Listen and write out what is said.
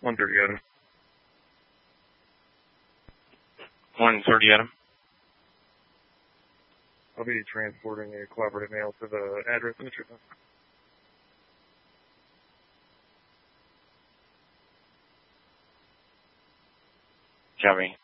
130 Adam. 130 Adam. I'll be transporting a collaborative mail to the address in the shipment. Copy.